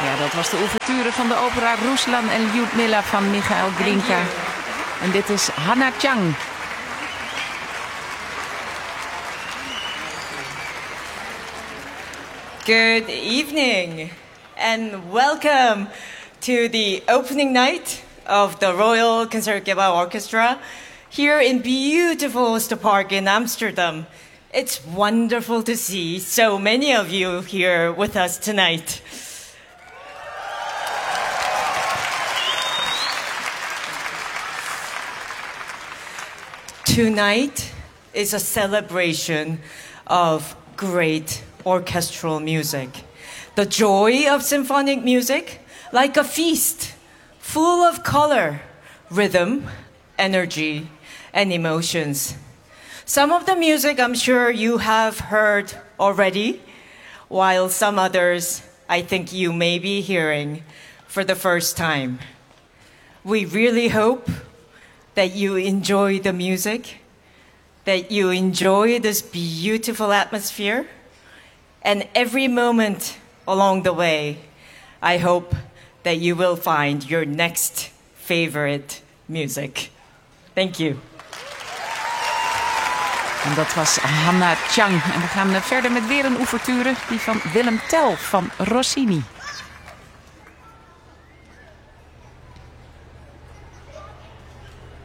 Ja, dat was de ouverture van de opera Ruslan en Lyudmila van Michael Glinka. En dit is Hana Chang. Good evening and welcome to the opening night of the Royal Concertgebouw Orchestra here in beautiful Oosterpark in Amsterdam. It's wonderful to see so many of you here with us tonight. Tonight is a celebration of great orchestral music. The joy of symphonic music, like a feast, full of color, rhythm, energy, and emotions. Some of the music I'm sure you have heard already, while some others I think you may be hearing for the first time. We really hope that you enjoy the music, that you enjoy this beautiful atmosphere, and every moment along the way, I hope that you will find your next favorite music. Thank you. En dat was Hana Chang. En we gaan verder met weer een ouverture, die van Willem Tell van Rossini.